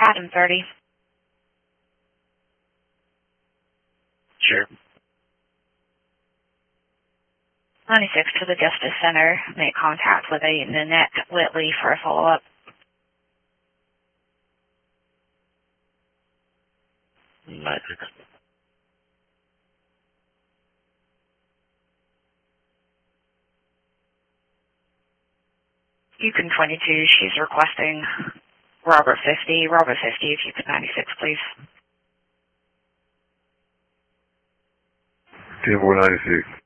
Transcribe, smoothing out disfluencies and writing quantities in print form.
Adam 30. Sure. 96 to the Justice Center. Make contact with a Nanette Whitley for a follow-up. Matrix. Yukon 22, she's requesting Robert 50. Robert 50, if you could 96, please. 10-4-96.